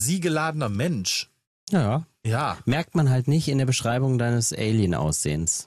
energiegeladener Mensch. Ja. Ja. Merkt man halt nicht in der Beschreibung deines Alien-Aussehens.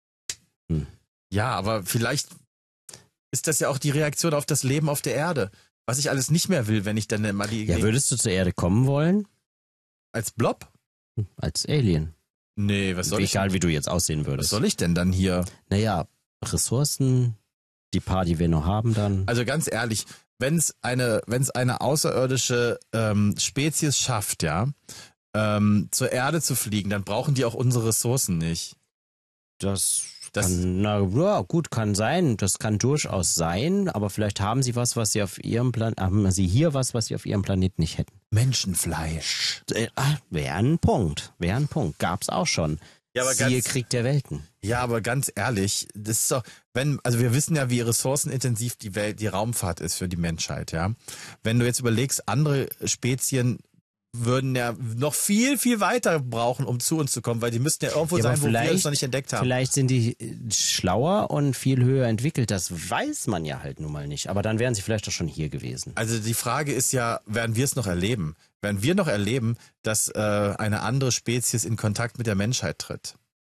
Ja, aber vielleicht ist das ja auch die Reaktion auf das Leben auf der Erde. Was ich alles nicht mehr will, wenn ich dann mal die... Ja, würdest du zur Erde kommen wollen? Als Blob? Als Alien. Nee, was soll ich? Egal, wie du jetzt aussehen Was würdest. soll ich denn dann hier? Naja, Ressourcen, die paar, die wir noch haben dann. Also ganz ehrlich, wenn es eine außerirdische Spezies schafft, ja, zur Erde zu fliegen, dann brauchen die auch unsere Ressourcen nicht. Das kann, na ja, gut, kann sein. Das kann durchaus sein, aber vielleicht haben sie was sie auf ihrem Planeten, haben sie hier was sie auf ihrem Planeten nicht hätten. Menschenfleisch. Wäre ein Punkt. Gab's auch schon. Ja, aber Siehe Krieg der Welten. Ja, aber ganz ehrlich, das ist doch, also wir wissen ja, wie ressourcenintensiv die Raumfahrt ist für die Menschheit, ja. Wenn du jetzt überlegst, andere Spezien würden ja noch viel, viel weiter brauchen, um zu uns zu kommen, weil die müssten ja irgendwo sein, wo wir uns noch nicht entdeckt haben. Vielleicht sind die schlauer und viel höher entwickelt, das weiß man ja halt nun mal nicht. Aber dann wären sie vielleicht doch schon hier gewesen. Also die Frage ist ja, werden wir es noch erleben? Werden wir noch erleben, dass eine andere Spezies in Kontakt mit der Menschheit tritt?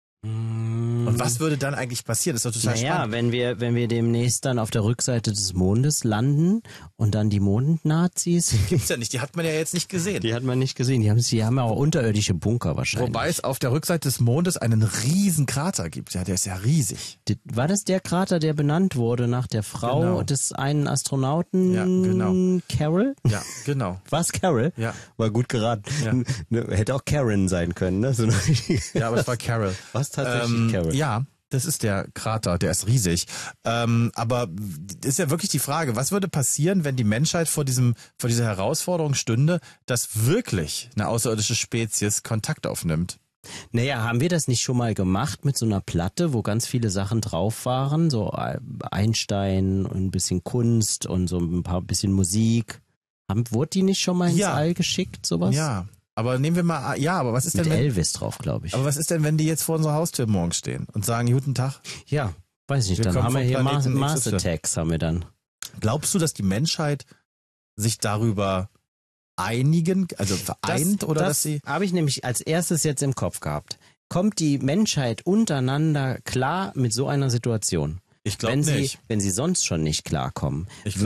Und was würde dann eigentlich passieren? Das ist doch total spannend. Wenn wir demnächst dann auf der Rückseite des Mondes landen und dann die Mondnazis. Gibt's ja nicht, die hat man ja jetzt nicht gesehen. Die hat man nicht gesehen. Die haben ja auch unterirdische Bunker wahrscheinlich. Wobei es auf der Rückseite des Mondes einen riesen Krater gibt. Ja, der ist ja riesig. War das der Krater, der benannt wurde nach der Frau des einen Astronauten? Ja, genau. Carol? Ja, genau. Was, Carol? Ja. War gut geraten. Ja. Hätte auch Karen sein können, ne? So ja, aber es war Carol. Was tatsächlich Carol? Ja, das ist der Krater, der ist riesig. Aber ist ja wirklich die Frage, was würde passieren, wenn die Menschheit vor dieser Herausforderung stünde, dass wirklich eine außerirdische Spezies Kontakt aufnimmt? Naja, haben wir das nicht schon mal gemacht mit so einer Platte, wo ganz viele Sachen drauf waren? So Einstein und ein bisschen Kunst und so ein bisschen Musik. Wurde die nicht schon mal ins All geschickt, sowas? Ja. Aber nehmen wir mal, aber was ist mit denn, wenn Elvis drauf, glaube ich. Aber was ist denn, wenn die jetzt vor unserer Haustür morgens stehen und sagen, guten Tag? Ja, weiß ich nicht, dann haben wir hier Mars Attacks, haben wir dann. Glaubst du, dass die Menschheit sich darüber einigen, also vereint, oder dass sie... Das habe ich nämlich als erstes jetzt im Kopf gehabt. Kommt die Menschheit untereinander klar mit so einer Situation? Ich glaube nicht. Wenn sie sonst schon nicht klarkommen,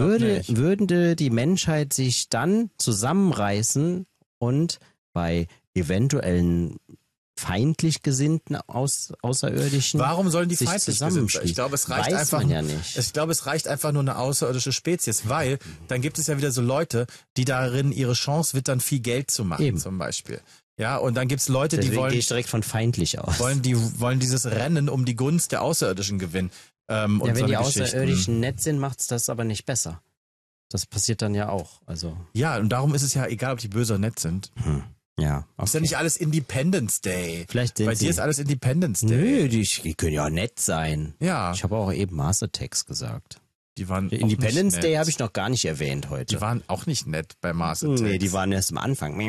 würde die Menschheit sich dann zusammenreißen und bei eventuellen feindlich gesinnten Außerirdischen. Warum sollen die feindlich gesinnt sein? Ich glaube, es reicht einfach. Man ja nicht. Ich glaube, es reicht einfach nur eine außerirdische Spezies, weil dann gibt es ja wieder so Leute, die darin ihre Chance wittern, viel Geld zu machen, zum Beispiel. Ja, und dann gibt's Leute, die wollen. Gehe ich direkt von feindlich aus. Wollen dieses Rennen um die Gunst der Außerirdischen gewinnen. Und wenn die Außerirdischen nett sind, macht's das aber nicht besser. Das passiert dann ja auch. Also. Ja, und darum ist es ja egal, ob die böse oder nett sind. Ja. Okay. Ist ja nicht alles Independence Day. Vielleicht bei dir ist alles Independence Day. Nö, die können ja auch nett sein. Ja. Ich habe auch eben Mars Attacks gesagt. Die waren Independence Day habe ich noch gar nicht erwähnt heute. Die waren auch nicht nett bei Mars Attacks. Nee, die waren erst am Anfang. Und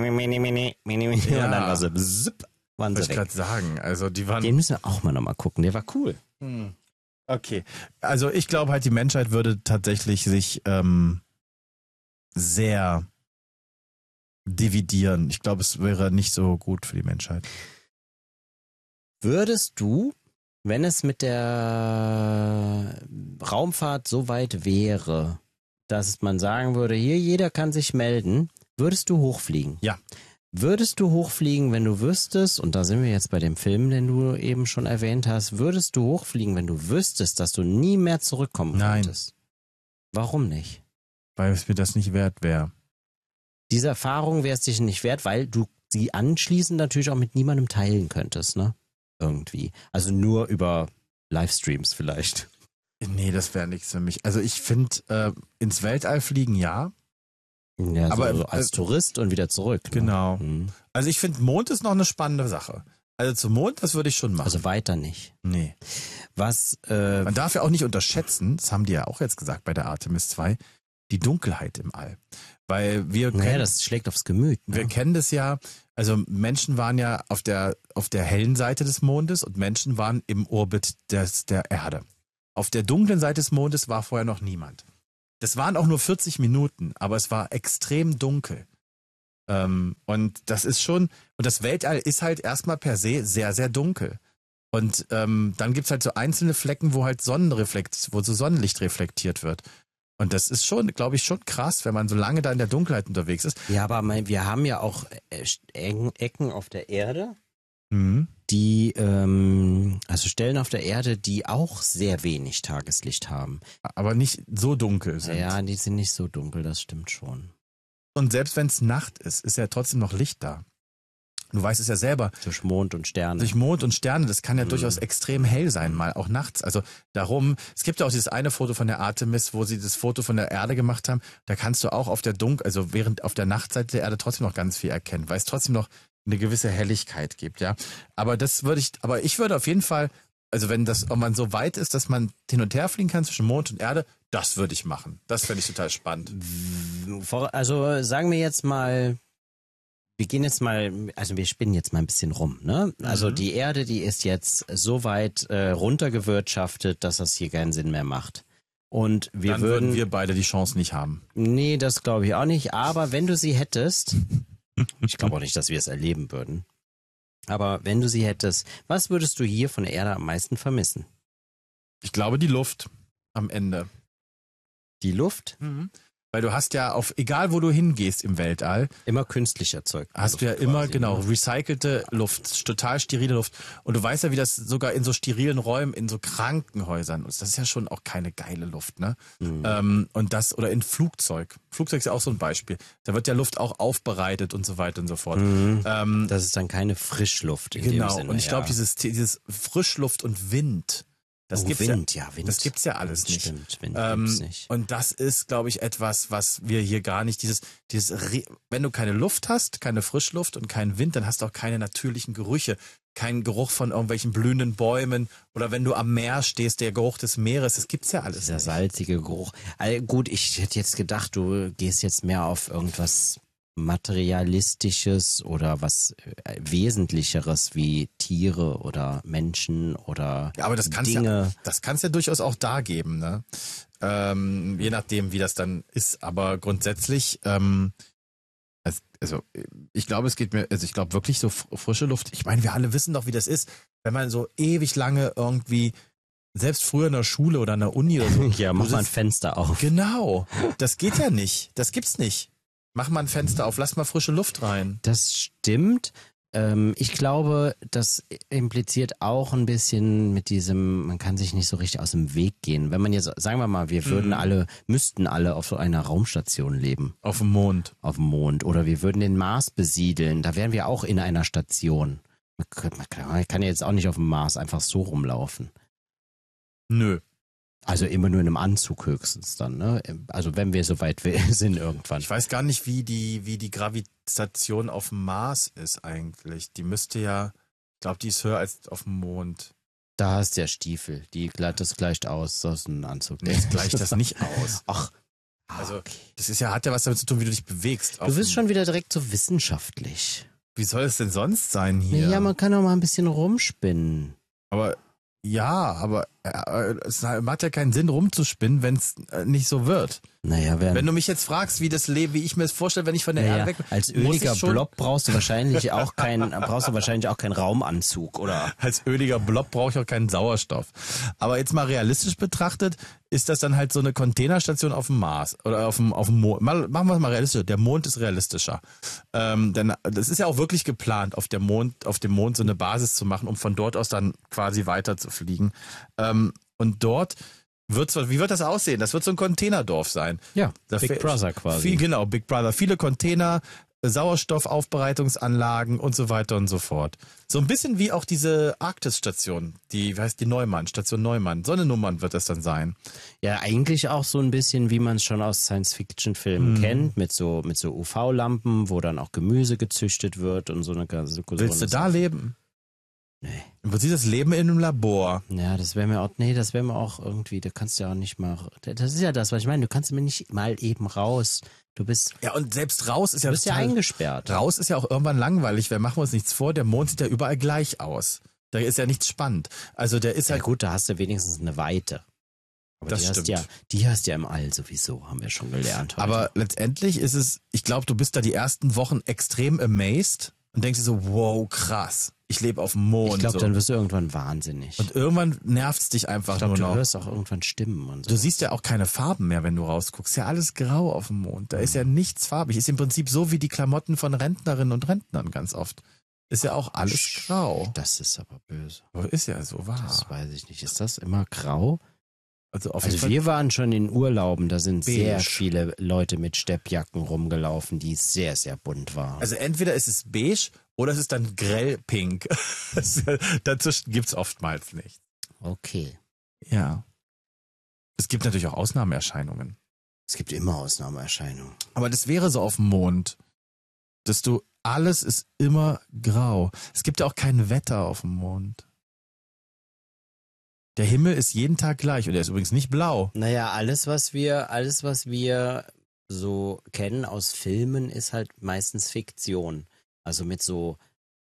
dann war so waren sie weg. Ich gerade sagen, also die waren. Den müssen wir auch mal nochmal gucken, der war cool. Okay, also ich glaube halt, die Menschheit würde tatsächlich sich sehr dividieren. Ich glaube, es wäre nicht so gut für die Menschheit. Würdest du, wenn es mit der Raumfahrt so weit wäre, dass man sagen würde, hier jeder kann sich melden, würdest du hochfliegen? Ja. Würdest du hochfliegen, wenn du wüsstest, und da sind wir jetzt bei dem Film, den du eben schon erwähnt hast, würdest du hochfliegen, wenn du wüsstest, dass du nie mehr zurückkommen könntest? Warum nicht? Weil es mir das nicht wert wäre. Diese Erfahrung wäre es dich nicht wert, weil du sie anschließend natürlich auch mit niemandem teilen könntest, ne? Irgendwie. Also nur über Livestreams vielleicht. Nee, das wäre nichts für mich. Also ich finde, ins Weltall fliegen, ja. Ja, aber so als Tourist und wieder zurück. Genau. Ne? Also ich finde, Mond ist noch eine spannende Sache. Also zum Mond, das würde ich schon machen. Also weiter nicht. Nee. Man darf ja auch nicht unterschätzen, das haben die ja auch jetzt gesagt bei der Artemis 2, die Dunkelheit im All. Weil das schlägt aufs Gemüt. Ne? Wir kennen das ja, also Menschen waren ja auf der hellen Seite des Mondes und Menschen waren im Orbit der Erde. Auf der dunklen Seite des Mondes war vorher noch niemand. Das waren auch nur 40 Minuten, aber es war extrem dunkel. Und das ist schon, und das Weltall ist halt erstmal per se sehr, sehr dunkel. Und dann gibt's halt so einzelne Flecken, wo halt wo so Sonnenlicht reflektiert wird. Und das ist schon, glaube ich, schon krass, wenn man so lange da in der Dunkelheit unterwegs ist. Ja, aber wir haben ja auch Ecken auf der Erde, Mhm. die, also Stellen auf der Erde, die auch sehr wenig Tageslicht haben. Aber nicht so dunkel sind. Ja, die sind nicht so dunkel, das stimmt schon. Und selbst wenn es Nacht ist ja trotzdem noch Licht da. Du weißt es ja selber. Durch Mond und Sterne. Durch Mond und Sterne, das kann ja durchaus extrem hell sein, mal auch nachts. Also darum, es gibt ja auch dieses eine Foto von der Artemis, wo sie das Foto von der Erde gemacht haben. Da kannst du auch also während auf der Nachtseite der Erde trotzdem noch ganz viel erkennen, weil es trotzdem noch eine gewisse Helligkeit gibt, ja. Aber ich würde auf jeden Fall, also wenn man so weit ist, dass man hin und her fliegen kann zwischen Mond und Erde, das würde ich machen. Das fände ich total spannend. Also sagen wir jetzt mal, wir spinnen jetzt mal ein bisschen rum, ne? Also die Erde, die ist jetzt so weit runtergewirtschaftet, dass das hier keinen Sinn mehr macht. Und Dann würden wir beide die Chance nicht haben. Nee, das glaube ich auch nicht. Aber wenn du sie hättest, ich glaube auch nicht, dass wir es erleben würden. Aber wenn du sie hättest, was würdest du hier von der Erde am meisten vermissen? Ich glaube, die Luft am Ende. Die Luft? Weil du hast ja egal wo du hingehst im Weltall, immer künstlich erzeugt. Hast du ja immer, genau, recycelte Luft, total sterile Luft. Und du weißt ja, wie das sogar in so sterilen Räumen, in so Krankenhäusern ist. Das ist ja schon auch keine geile Luft, ne? Oder in Flugzeug. Flugzeug ist ja auch so ein Beispiel. Da wird ja Luft auch aufbereitet und so weiter und so fort. Das ist dann keine Frischluft in dem Genau, Sinne. und ich glaube, dieses Frischluft und Wind, das gibt's Wind. Das gibt's ja alles nicht. Stimmt, Wind gibt's nicht. Und das ist, glaube ich, etwas, was wir hier gar nicht, wenn du keine Luft hast, keine Frischluft und keinen Wind, dann hast du auch keine natürlichen Gerüche, keinen Geruch von irgendwelchen blühenden Bäumen oder wenn du am Meer stehst, der Geruch des Meeres, das gibt's ja alles Dieser nicht. salzige Geruch. Gut, ich hätte jetzt gedacht, du gehst jetzt mehr auf irgendwas Materialistisches oder was Wesentlicheres wie Tiere oder Menschen oder Ja, aber das kann's Dinge. Ja durchaus auch da geben, ne? Je nachdem, wie das dann ist. Aber grundsätzlich, ich glaube, ich glaube wirklich so frische Luft. Ich meine, wir alle wissen doch, wie das ist, wenn man so ewig lange irgendwie, selbst früher in der Schule oder in der Uni oder so. Ja, mach mal ein Fenster auf. Genau. Das geht ja nicht. Das gibt's nicht. Mach mal ein Fenster auf, lass mal frische Luft rein. Das stimmt. Ich glaube, das impliziert auch ein bisschen mit diesem, man kann sich nicht so richtig aus dem Weg gehen. Wenn man jetzt, sagen wir mal, wir müssten alle auf so einer Raumstation leben. Auf dem Mond. Auf dem Mond. Oder wir würden den Mars besiedeln. Da wären wir auch in einer Station. Man kann ja jetzt auch nicht auf dem Mars einfach so rumlaufen. Nö. Also immer nur in einem Anzug höchstens dann, ne? Also wenn wir so weit sind irgendwann. Ich weiß gar nicht, wie die Gravitation auf dem Mars ist eigentlich. Die müsste ja, ich glaube, die ist höher als auf dem Mond. Da hast du ja Stiefel, das gleicht aus, das ist ein Anzug. Nee, das gleicht das nicht aus. Ach, also okay. das hat ja was damit zu tun, wie du dich bewegst. Du bist schon wieder direkt so wissenschaftlich. Wie soll es denn sonst sein hier? Ja, man kann auch mal ein bisschen rumspinnen. Aber es hat ja keinen Sinn rumzuspinnen, wenn es nicht so wird. Naja, wenn du mich jetzt fragst, wie ich mir das vorstelle, wenn ich von der Erde weg bin. Als öliger Blob brauchst du wahrscheinlich auch keinen Raumanzug, oder? Als öliger Blob brauche ich auch keinen Sauerstoff. Aber jetzt mal realistisch betrachtet, ist das dann halt so eine Containerstation auf dem Mars oder auf dem Mond. Machen wir es mal realistisch. Der Mond ist realistischer. Denn das ist ja auch wirklich geplant, auf dem Mond so eine Basis zu machen, um von dort aus dann quasi weiter zu fliegen. Und dort wie wird das aussehen? Das wird so ein Containerdorf sein. Ja, Big Brother quasi. Genau, Big Brother. Viele Container, Sauerstoffaufbereitungsanlagen und so weiter und so fort. So ein bisschen wie auch diese Arktis-Station, wie heißt die Station Neumann. So eine Nummer wird das dann sein. Ja, eigentlich auch so ein bisschen, wie man es schon aus Science-Fiction-Filmen kennt, mit so UV-Lampen, wo dann auch Gemüse gezüchtet wird und so eine ganze. Willst du da leben? Nee. Im Prinzip das Leben in einem Labor. Ja, das wäre mir auch irgendwie, da kannst du ja auch nicht mal, das ist ja das, was ich meine, du kannst mir nicht mal eben raus. Ja, und selbst raus ist ja du bist ja eingesperrt. Raus ist ja auch irgendwann langweilig, wir machen uns nichts vor, der Mond sieht ja überall gleich aus. Da ist ja nichts spannend. Also der ist Ja halt gut, da hast du wenigstens eine Weite. Aber Das stimmt. die hast ja im All sowieso, haben wir schon gelernt heute. Aber letztendlich ist es, ich glaube, du bist da die ersten Wochen extrem amazed und denkst dir so, wow, krass, ich lebe auf dem Mond. ich glaube, so. dann wirst du irgendwann wahnsinnig. Und irgendwann nervt's dich einfach Ich glaube, nur du noch. hörst auch irgendwann Stimmen und so. Du siehst ja auch keine Farben mehr, wenn du rausguckst. Ist ja alles grau auf dem Mond. Da ist ja nichts farbig. Ist im Prinzip so wie die Klamotten von Rentnerinnen und Rentnern ganz oft. Ist ja auch alles grau. Das ist aber böse. Aber ist ja so wahr. Das weiß ich nicht. Ist das immer grau? Also auf jeden Also Fall wir waren schon in Urlauben, da sind sehr Beige. viele Leute mit Steppjacken rumgelaufen, die sehr, sehr bunt waren. Also entweder ist es beige oder es ist dann grell pink. Dazwischen gibt's oftmals nicht. Okay. Ja. Es gibt natürlich auch Ausnahmeerscheinungen. Es gibt immer Ausnahmeerscheinungen. Aber das wäre so auf dem Mond, dass du, alles ist immer grau. Es gibt ja auch kein Wetter auf dem Mond. Der Himmel ist jeden Tag gleich und er ist übrigens nicht blau. Naja, alles, was wir so kennen aus Filmen, ist halt meistens Fiktion. Also mit so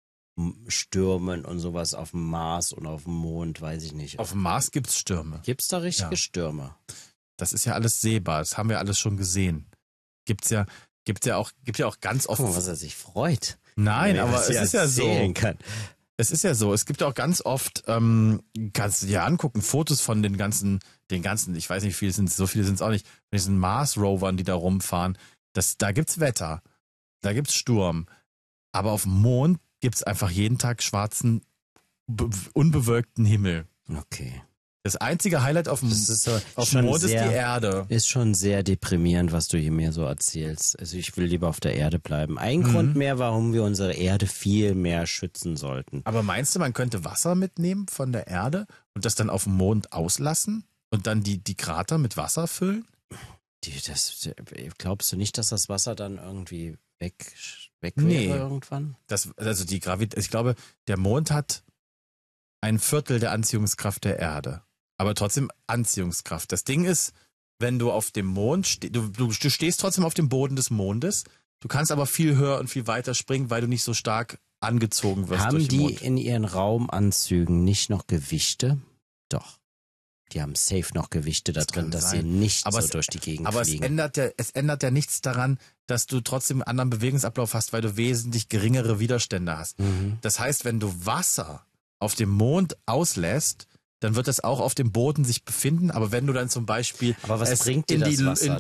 Stürmen und sowas auf dem Mars und auf dem Mond, weiß ich nicht. Auf dem Mars gibt's Stürme. Gibt's da richtige Ja. Stürme? Das ist ja alles sehbar. Das haben wir alles schon gesehen. Gibt ja auch ganz oft. Guck mal, was er sich freut. Nein, Wenn er aber das es hier ist ja erzählen so. kann. Es ist ja so. Es gibt auch ganz oft, kannst du dir angucken, Fotos von den ganzen, ich weiß nicht, so viele sind es auch nicht, von diesen Mars-Rovern, die da rumfahren. Da gibt's Wetter. Da gibt's Sturm. Aber auf dem Mond gibt's einfach jeden Tag schwarzen, unbewölkten Himmel. Okay. Das einzige Highlight auf dem Das ist so, Auf dem schon Mond ist die sehr, Erde. ist schon sehr deprimierend, was du hier mir so erzählst. Also ich will lieber auf der Erde bleiben. Ein Grund mehr, warum wir unsere Erde viel mehr schützen sollten. Aber meinst du, man könnte Wasser mitnehmen von der Erde und das dann auf dem Mond auslassen und dann die Krater mit Wasser füllen? Glaubst du nicht, dass das Wasser dann irgendwie weg Nee. wäre irgendwann? Ich glaube, der Mond hat 1/4 der Anziehungskraft der Erde. Aber trotzdem Anziehungskraft. Das Ding ist, wenn du auf dem Mond du stehst trotzdem auf dem Boden des Mondes, du kannst aber viel höher und viel weiter springen, weil du nicht so stark angezogen wirst Haben durch den die Mond. in ihren Raumanzügen nicht noch Gewichte? Doch. Die haben safe noch Gewichte da Das drin, kann dass sein. sie nicht Aber so durch die Gegend Aber es fliegen. ändert ja nichts daran, dass du trotzdem einen anderen Bewegungsablauf hast, weil du wesentlich geringere Widerstände hast. Mhm. Das heißt, wenn du Wasser auf dem Mond auslässt, dann wird das auch auf dem Boden sich befinden. Aber wenn du dann zum Beispiel Aber was es bringt dir in das die, Wasser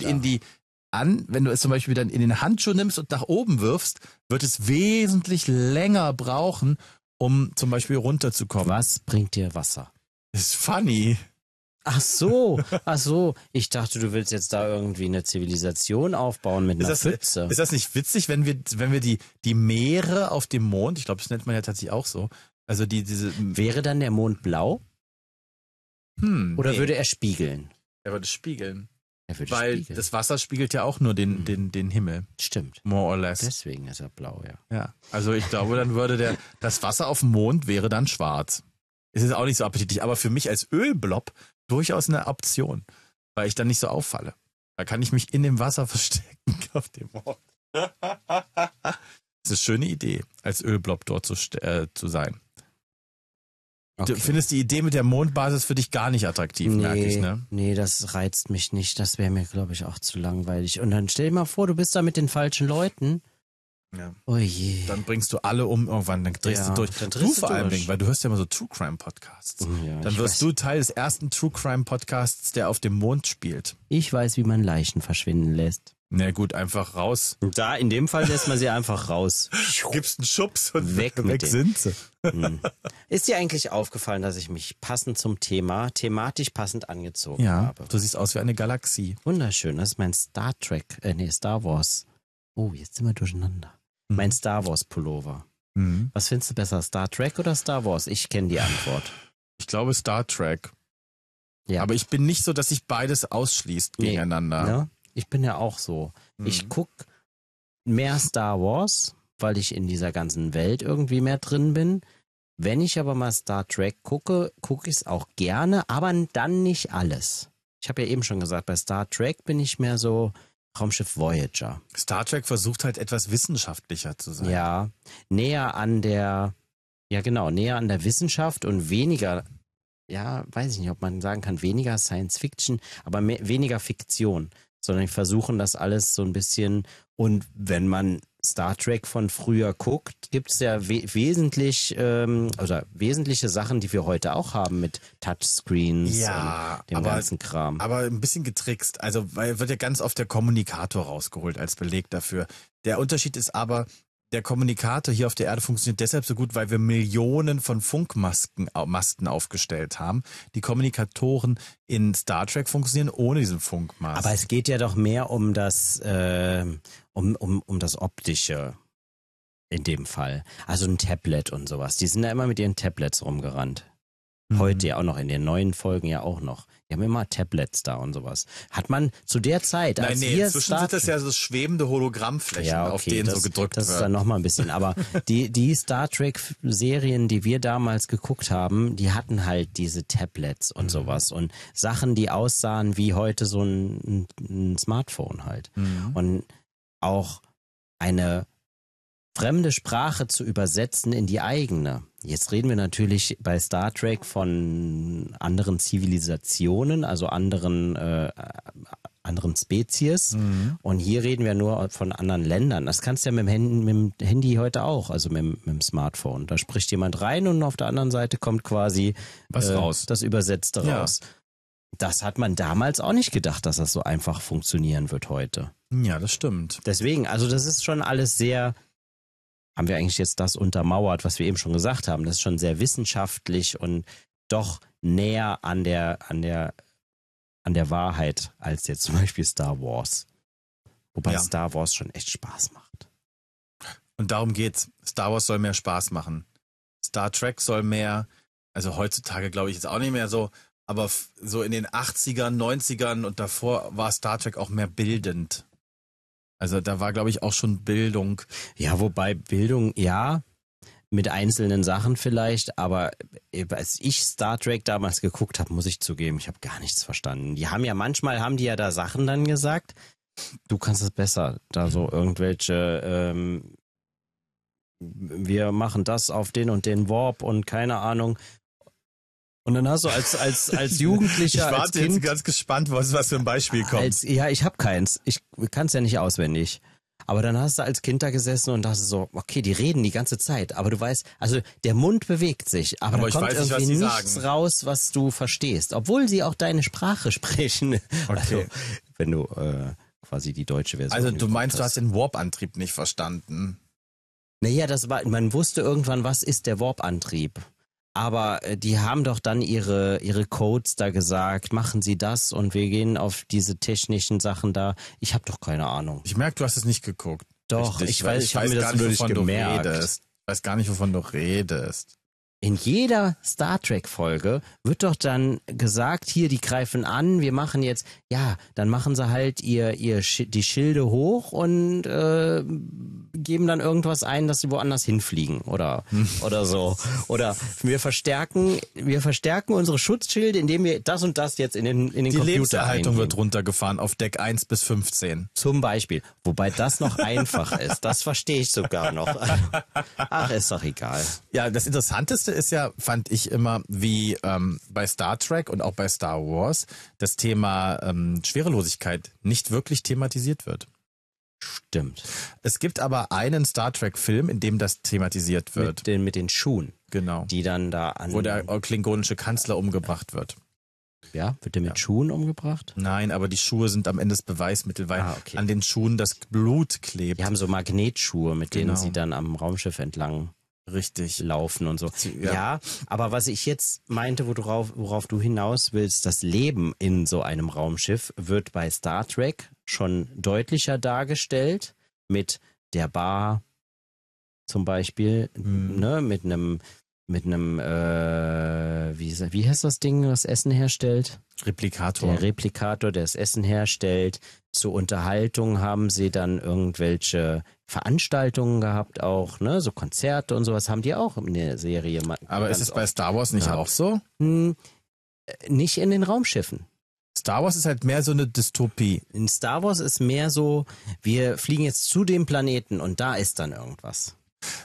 wenn du es zum Beispiel dann in den Handschuh nimmst und nach oben wirfst, wird es wesentlich länger brauchen, um zum Beispiel runterzukommen. Was bringt dir Wasser? Ist funny. Ach so. Ich dachte, du willst jetzt da irgendwie eine Zivilisation aufbauen mit einer Pfütze. Ist das nicht witzig, wenn wir die Meere auf dem Mond, ich glaube, das nennt man ja tatsächlich auch so, also diese Wäre dann der Mond blau oder nee, würde er spiegeln? er würde spiegeln. Er würde Weil spiegeln. das Wasser spiegelt ja auch nur den Himmel, Stimmt. more or less. Deswegen ist er blau, ja. Ja, also ich glaube, dann würde das Wasser auf dem Mond wäre dann schwarz. Es ist auch nicht so appetitlich, aber für mich als Ölblob durchaus eine Option, weil ich dann nicht so auffalle. Da kann ich mich in dem Wasser verstecken auf dem Mond. Das ist eine schöne Idee, als Ölblob dort zu sein. Okay. Du findest die Idee mit der Mondbasis für dich gar nicht attraktiv, merke ich, ne? Nee, das reizt mich nicht. Das wäre mir, glaube ich, auch zu langweilig. Und dann stell dir mal vor, du bist da mit den falschen Leuten. Ja. Oh je. Dann bringst du alle um irgendwann, dann drehst du durch. dann Du drehst du vor allem, durch. weil du hörst ja immer so True Crime Podcasts. Ja, Dann ich wirst weiß. du Teil des ersten True Crime Podcasts, der auf dem Mond spielt. Ich weiß, wie man Leichen verschwinden lässt. Na gut, einfach raus. Da, in dem Fall lässt man sie einfach raus. Gibst einen Schubs und Weg mit weg denen. sind sie. Ist dir eigentlich aufgefallen, dass ich mich passend zum Thema, thematisch passend angezogen Ja, habe? du siehst aus wie eine Galaxie. Wunderschön, das ist mein Star Wars. Oh, jetzt sind wir durcheinander. Mein Star Wars Pullover. Mhm. Was findest du besser, Star Trek oder Star Wars? Ich kenne die Antwort. Ich glaube Star Trek. Ja. Aber ich bin nicht so, dass sich beides ausschließt Nee. gegeneinander. Ne? Ich bin ja auch so. Ich guck mehr Star Wars, weil ich in dieser ganzen Welt irgendwie mehr drin bin. Wenn ich aber mal Star Trek gucke ich es auch gerne, aber dann nicht alles. Ich habe ja eben schon gesagt, bei Star Trek bin ich mehr so Raumschiff Voyager. Star Trek versucht halt etwas wissenschaftlicher zu sein. Ja, näher an der Wissenschaft und weniger ja, weiß ich nicht, ob man sagen kann, weniger Science Fiction, aber weniger Fiktion, sondern die versuchen das alles so ein bisschen, und wenn man Star Trek von früher guckt, gibt es ja wesentliche Sachen, die wir heute auch haben mit Touchscreens und dem ganzen Kram. Aber ein bisschen getrickst. Also, weil wird ja ganz oft der Kommunikator rausgeholt als Beleg dafür. Der Unterschied ist aber, der Kommunikator hier auf der Erde funktioniert deshalb so gut, weil wir Millionen von Funkmasten aufgestellt haben. Die Kommunikatoren in Star Trek funktionieren ohne diesen Funkmast. Aber es geht ja doch mehr um das, um das Optische in dem Fall. Also ein Tablet und sowas. Die sind ja immer mit ihren Tablets rumgerannt. Heute ja auch noch, in den neuen Folgen ja auch noch. Die haben immer Tablets da und sowas. Hat man zu der Zeit, als wir inzwischen sind das ja so schwebende Hologrammflächen, auf denen so gedrückt wird. Das ist dann nochmal ein bisschen. Aber die Star Trek-Serien, die wir damals geguckt haben, die hatten halt diese Tablets und sowas. Und Sachen, die aussahen wie heute so ein Smartphone halt. Und auch eine fremde Sprache zu übersetzen in die eigene. Jetzt reden wir natürlich bei Star Trek von anderen Zivilisationen, also anderen Spezies. Und hier reden wir nur von anderen Ländern. Das kannst du ja mit dem Handy heute auch, also mit dem Smartphone. Da spricht jemand rein und auf der anderen Seite kommt quasi raus. Das Übersetzte raus. Das hat man damals auch nicht gedacht, dass das so einfach funktionieren wird heute. Ja, das stimmt. Deswegen, also das ist schon alles sehr... Haben wir eigentlich jetzt das untermauert, was wir eben schon gesagt haben. Das ist schon sehr wissenschaftlich und doch näher an der Wahrheit als jetzt zum Beispiel Star Wars. Wobei Star Wars schon echt Spaß macht. Und darum geht's. Star Wars soll mehr Spaß machen. Star Trek soll mehr, also heutzutage glaube ich jetzt auch nicht mehr so, aber so in den 80ern, 90ern und davor war Star Trek auch mehr bildend. Also da war, glaube ich, auch schon Bildung. Ja, wobei Bildung, ja, mit einzelnen Sachen vielleicht, aber als ich Star Trek damals geguckt habe, muss ich zugeben, ich habe gar nichts verstanden. Manchmal haben die ja da Sachen dann gesagt, du kannst es besser, da so irgendwelche, wir machen das auf den und den Warp und keine Ahnung. Und dann hast du als Jugendlicher, ich warte als Kind, jetzt ganz gespannt, was für ein Beispiel kommt. Ich habe keins. Ich kann es ja nicht auswendig. Aber dann hast du als Kind da gesessen und dachtest so, okay, die reden die ganze Zeit. Aber du weißt, also der Mund bewegt sich, aber da kommt irgendwie nichts raus, was du verstehst. Obwohl sie auch deine Sprache sprechen. Okay. Also, wenn du quasi die deutsche Version Also du meinst, du hast den Warp-Antrieb nicht verstanden? Naja, man wusste irgendwann, was ist der Warp-Antrieb. Aber die haben doch dann ihre Codes da gesagt, machen Sie das und wir gehen auf diese technischen Sachen da. Ich habe doch keine Ahnung. Ich merke, du hast es nicht geguckt. Doch, richtig, ich habe mir das nur nicht gemerkt. Ich weiß gar nicht, wovon du redest. In jeder Star Trek Folge wird doch dann gesagt, hier, die greifen an, wir machen jetzt, ja, dann machen sie halt die Schilde hoch und geben dann irgendwas ein, dass sie woanders hinfliegen oder so. Oder wir verstärken unsere Schutzschilde, indem wir das und das jetzt in den Computer eingeben. Die Lebenserhaltung wird runtergefahren auf Deck 1 bis 15. Zum Beispiel. Wobei das noch einfach ist. Das verstehe ich sogar noch. Ach, ist doch egal. Ja, das Interessanteste ist ja, fand ich immer, wie bei Star Trek und auch bei Star Wars das Thema Schwerelosigkeit nicht wirklich thematisiert wird. Stimmt. Es gibt aber einen Star Trek-Film, in dem das thematisiert wird. Mit den Schuhen. Genau. Die dann da an... Wo der klingonische Kanzler umgebracht wird. Ja, wird der mit Schuhen umgebracht? Nein, aber die Schuhe sind am Ende das Beweismittel, weil an den Schuhen das Blut klebt. Die haben so Magnetschuhe, mit denen sie dann am Raumschiff entlang laufen und so. Ja, aber was ich jetzt meinte, worauf du hinaus willst, das Leben in so einem Raumschiff wird bei Star Trek schon deutlicher dargestellt mit der Bar zum Beispiel, ne, mit einem wie heißt das Ding, das Essen herstellt? Replikator. Der Replikator, der das Essen herstellt. Zur Unterhaltung haben sie dann irgendwelche Veranstaltungen gehabt auch, ne, so Konzerte und sowas haben die auch in der Serie. Aber ist es bei Star Wars nicht auch so? Nicht in den Raumschiffen. Star Wars ist halt mehr so eine Dystopie. In Star Wars ist mehr so, wir fliegen jetzt zu dem Planeten und da ist dann irgendwas.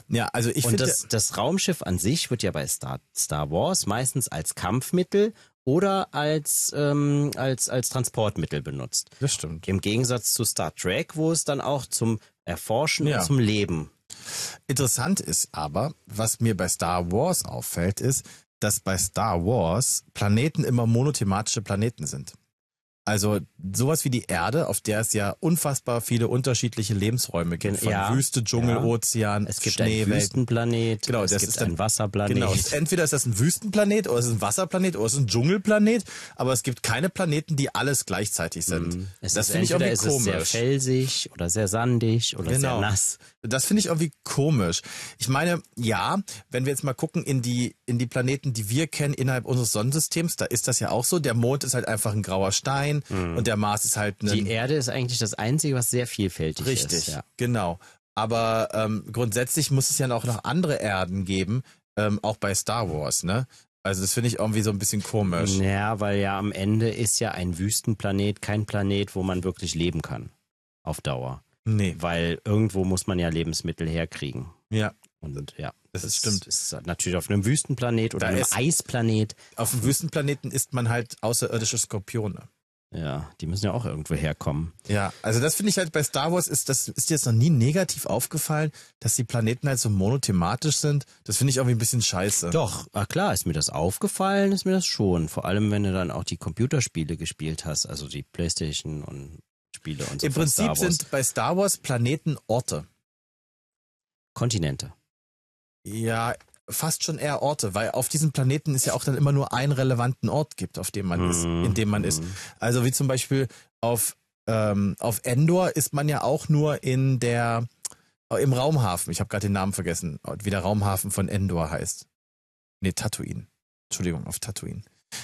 Ja, also ich Und finde, das Raumschiff an sich wird ja bei Star Wars meistens als Kampfmittel oder als Transportmittel benutzt. das stimmt. Im Gegensatz zu Star Trek, wo es dann auch zum Erforschen und zum Leben. Interessant ist aber, was mir bei Star Wars auffällt, ist, dass bei Star Wars Planeten immer monothematische Planeten sind. Also sowas wie die Erde, auf der es ja unfassbar viele unterschiedliche Lebensräume gibt. Von Wüste, Dschungel, Ozean, es gibt Schneewelt. einen Wüstenplanet, Genau, es das gibt ist dann, einen Wasserplanet. Genau, entweder ist das ein Wüstenplanet oder es ist ein Wasserplanet oder es ist ein Dschungelplanet, aber es gibt keine Planeten, die alles gleichzeitig sind. Das finde ich irgendwie komisch. Es ist sehr felsig oder sehr sandig oder sehr nass. Das finde ich irgendwie komisch. Ich meine, ja, wenn wir jetzt mal gucken in die Planeten, die wir kennen innerhalb unseres Sonnensystems, da ist das ja auch so. Der Mond ist halt einfach ein grauer Stein und der Mars ist halt die Erde ist eigentlich das Einzige, was sehr vielfältig ist. Richtig, genau. Aber grundsätzlich muss es ja auch noch andere Erden geben, auch bei Star Wars, ne? Also das finde ich irgendwie so ein bisschen komisch. Ja, weil ja am Ende ist ja ein Wüstenplanet kein Planet, wo man wirklich leben kann. Auf Dauer. Nee. Weil irgendwo muss man ja Lebensmittel herkriegen. Ja. Und ja, das stimmt. Ist natürlich auf einem Wüstenplanet oder einem Eisplanet. Auf einem Wüstenplaneten isst man halt außerirdische Skorpione. Ja, die müssen ja auch irgendwo herkommen. Ja, also das finde ich halt bei Star Wars ist dir jetzt noch nie negativ aufgefallen, dass die Planeten halt so monothematisch sind. Das finde ich irgendwie ein bisschen scheiße. Doch, klar, ist mir das aufgefallen, ist mir das schon. Vor allem, wenn du dann auch die Computerspiele gespielt hast, also die PlayStation und Spiele und so. Im Prinzip sind bei Star Wars Planeten Orte. Kontinente. Ja, fast schon eher Orte, weil auf diesem Planeten es ja auch dann immer nur einen relevanten Ort gibt, auf dem man ist, in dem man ist. Also wie zum Beispiel auf Endor ist man ja auch nur im Raumhafen. Ich habe gerade den Namen vergessen, wie der Raumhafen von Endor heißt. Nee, Tatooine. Entschuldigung, auf Tatooine.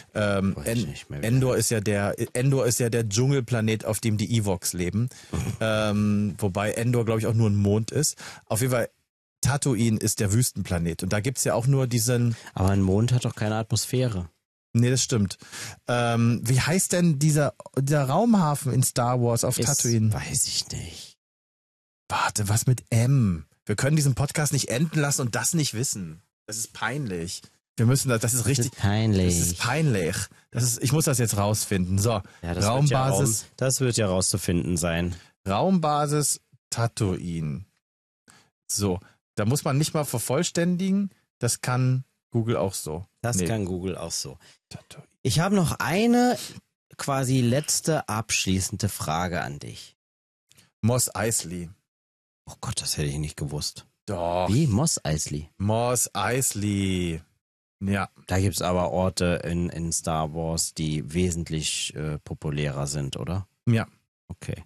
Endor ist ja der Dschungelplanet, auf dem die Ewoks leben. Wobei Endor, glaube ich, auch nur ein Mond ist. Auf jeden Fall, Tatooine ist der Wüstenplanet. Und da gibt's ja auch nur diesen... Aber ein Mond hat doch keine Atmosphäre. Nee, das stimmt. Wie heißt denn dieser Raumhafen in Star Wars auf Tatooine? Weiß ich nicht. Warte, was mit M? Wir können diesen Podcast nicht enden lassen und das nicht wissen. Das ist peinlich. Wir müssen das ist richtig. Das ist peinlich. Das ist peinlich. Ich muss das jetzt rausfinden. So, ja, Raumbasis. Das wird ja rauszufinden sein. Raumbasis Tatooine. So, da muss man nicht mal vervollständigen. Das kann Google auch so. Kann Google auch so. Ich habe noch eine quasi letzte abschließende Frage an dich. Mos Eisley. Oh Gott, das hätte ich nicht gewusst. Doch. Wie? Mos Eisley? Mos Eisley. Ja. Da gibt's aber Orte in Star Wars, die wesentlich populärer sind, oder? Ja. Okay.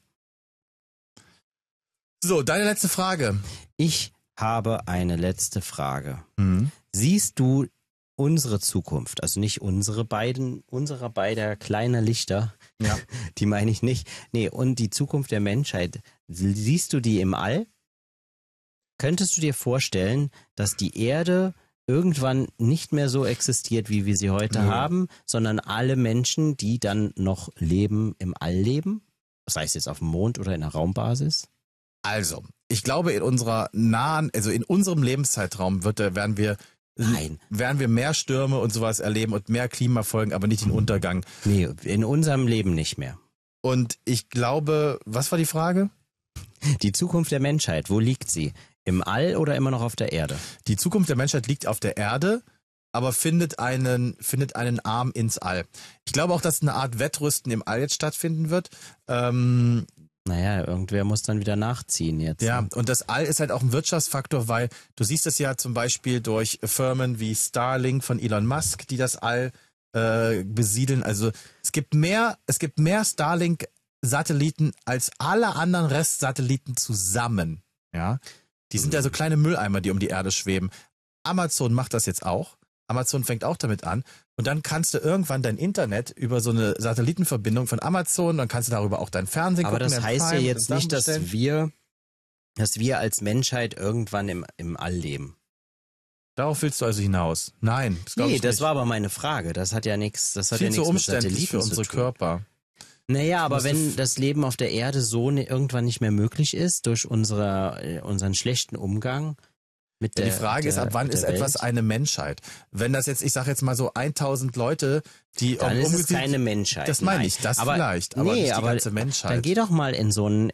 So, deine letzte Frage. Ich habe eine letzte Frage. Mhm. Siehst du unsere Zukunft, also nicht unserer beider kleiner Lichter, ja. Die meine ich nicht. Nee, und die Zukunft der Menschheit, siehst du die im All? Könntest du dir vorstellen, dass die Erde irgendwann nicht mehr so existiert, wie wir sie heute haben, sondern alle Menschen, die dann noch leben, im All leben? Sei es jetzt auf dem Mond oder in der Raumbasis? Also, ich glaube, in unserem Lebenszeitraum werden wir mehr Stürme und sowas erleben und mehr Klimafolgen, aber nicht den Untergang. Nee, in unserem Leben nicht mehr. Und ich glaube, was war die Frage? Die Zukunft der Menschheit, wo liegt sie? Im All oder immer noch auf der Erde? Die Zukunft der Menschheit liegt auf der Erde, aber findet einen Arm ins All. Ich glaube auch, dass eine Art Wettrüsten im All jetzt stattfinden wird. Naja, irgendwer muss dann wieder nachziehen jetzt. Ja, und das All ist halt auch ein Wirtschaftsfaktor, weil du siehst es ja zum Beispiel durch Firmen wie Starlink von Elon Musk, die das All besiedeln. Also es gibt mehr Starlink-Satelliten als alle anderen Restsatelliten zusammen. Ja, die sind ja so kleine Mülleimer, die um die Erde schweben. Amazon macht das jetzt auch. Amazon fängt auch damit an. Und dann kannst du irgendwann dein Internet über so eine Satellitenverbindung von Amazon, dann kannst du darüber auch dein Fernsehen gucken. Aber das heißt ja jetzt nicht, dass wir als Menschheit irgendwann im All leben. Darauf willst du also hinaus? Nein, das glaube ich nicht. Nee, das war aber meine Frage. Das hat ja nichts, viel zu umständlich für unsere Körper. Naja, aber wenn das Leben auf der Erde so irgendwann nicht mehr möglich ist durch unseren schlechten Umgang. Die Frage ist, ab wann ist etwas eine Menschheit? Wenn das jetzt, ich sage jetzt mal so 1000 Leute, die dann ist es keine Menschheit. Das meine ich, das aber, vielleicht, aber nicht die ganze Menschheit. Dann geh doch mal in so einen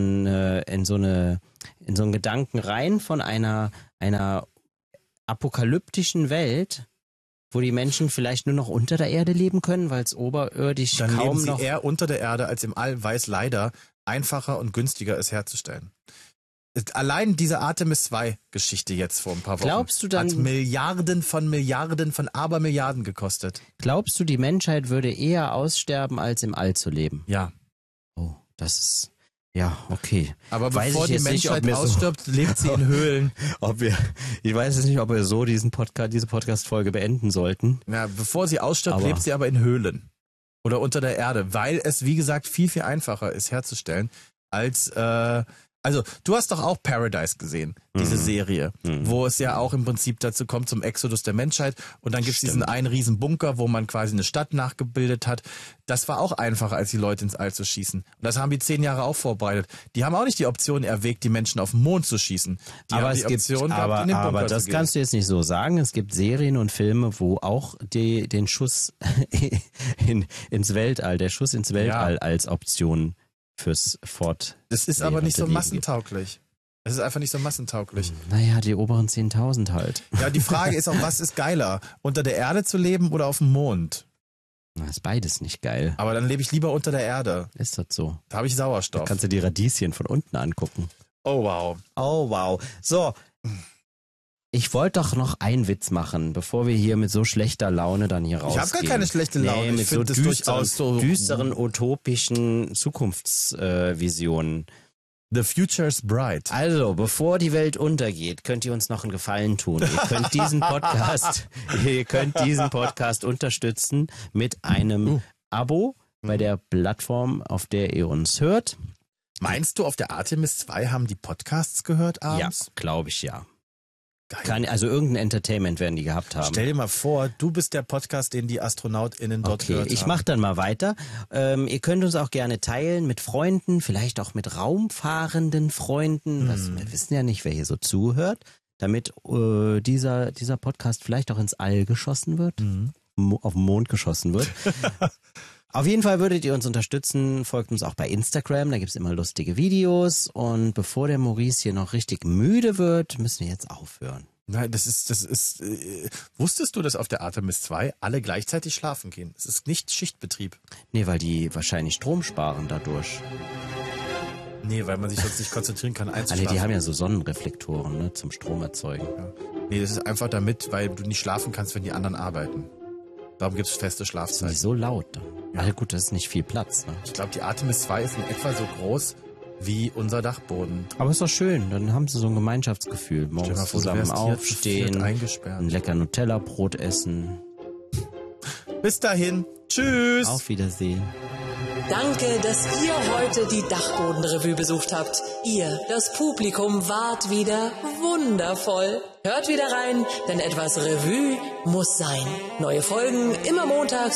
Gedanken rein von einer apokalyptischen Welt, wo die Menschen vielleicht nur noch unter der Erde leben können, weil es oberirdisch dann kaum leben sie noch... eher unter der Erde als im All, weil es leider einfacher und günstiger ist herzustellen. Allein diese Artemis-2-Geschichte jetzt vor ein paar Wochen Glaubst du dann, hat Milliarden von Abermilliarden gekostet. Glaubst du, die Menschheit würde eher aussterben, als im All zu leben? Ja. Oh, das ist... Ja, okay. Aber bevor die Menschheit ausstirbt, lebt sie in Höhlen. Ich weiß jetzt nicht, ob wir so diese Podcast-Folge beenden sollten. Ja, bevor sie ausstirbt, lebt sie aber in Höhlen. Oder unter der Erde, weil es, wie gesagt, viel, viel einfacher ist herzustellen, als... Also, du hast doch auch Paradise gesehen, diese Serie, wo es ja auch im Prinzip dazu kommt, zum Exodus der Menschheit. Und dann gibt's diesen einen riesen Bunker, wo man quasi eine Stadt nachgebildet hat. Das war auch einfacher, als die Leute ins All zu schießen. Und das haben die 10 Jahre auch vorbereitet. Die haben auch nicht die Option erwägt, die Menschen auf den Mond zu schießen. Die haben die Option gehabt, in den Bunker aber das zu gehen. kannst du jetzt nicht so sagen. Es gibt Serien und Filme, wo auch den Schuss ins Weltall, der Schuss ins Weltall als Option fürs Fort. Das ist aber nicht so massentauglich. Es ist einfach nicht so massentauglich. Naja, die oberen 10.000 halt. Ja, die Frage ist auch, was ist geiler? Unter der Erde zu leben oder auf dem Mond? Das ist beides nicht geil. Aber dann lebe ich lieber unter der Erde. Ist das so? Da habe ich Sauerstoff. Da kannst du die Radieschen von unten angucken. Oh wow. Oh wow. So. Ich wollte doch noch einen Witz machen, bevor wir hier mit so schlechter Laune dann hier rausgehen. Ich habe gar keine schlechte Laune. Nee, mit so durchaus so düsteren, utopischen Zukunftsvisionen. The future's bright. Also, bevor die Welt untergeht, könnt ihr uns noch einen Gefallen tun. Ihr könnt diesen Podcast unterstützen mit einem Abo bei der Plattform, auf der ihr uns hört. Meinst du, auf der Artemis 2 haben die Podcasts gehört abends? Ja, glaube ich ja. Geil. Also irgendein Entertainment werden die gehabt haben. Stell dir mal vor, du bist der Podcast, den die AstronautInnen dort gehört haben. Ich mach dann mal weiter. Ihr könnt uns auch gerne teilen mit Freunden, vielleicht auch mit raumfahrenden Freunden. Wir wissen ja nicht, wer hier so zuhört, damit dieser Podcast vielleicht auch ins All geschossen wird, auf den Mond geschossen wird. Auf jeden Fall würdet ihr uns unterstützen, folgt uns auch bei Instagram, da gibt's immer lustige Videos und bevor der Maurice hier noch richtig müde wird, müssen wir jetzt aufhören. Nein, wusstest du, dass auf der Artemis 2 alle gleichzeitig schlafen gehen? Es ist nicht Schichtbetrieb. Nee, weil die wahrscheinlich Strom sparen dadurch. Nee, weil man sich sonst nicht konzentrieren kann einzuschlafen. Nee, die haben ja so Sonnenreflektoren, ne, zum Strom erzeugen. Ja. Nee, das ist einfach damit, weil du nicht schlafen kannst, wenn die anderen arbeiten. Darum gibt's feste Schlafzeiten. Das ist nicht so laut dann. Ja. Also gut, das ist nicht viel Platz. Ne? Ich glaube, die Artemis 2 ist in etwa so groß wie unser Dachboden. Aber ist doch schön, dann haben sie so ein Gemeinschaftsgefühl. Morgens zusammen aufstehen, ein lecker Nutella-Brot essen. Bis dahin, tschüss. Auf Wiedersehen. Danke, dass ihr heute die Dachbodenrevue besucht habt. Ihr, das Publikum, wart wieder wundervoll. Hört wieder rein, denn etwas Revue muss sein. Neue Folgen immer montags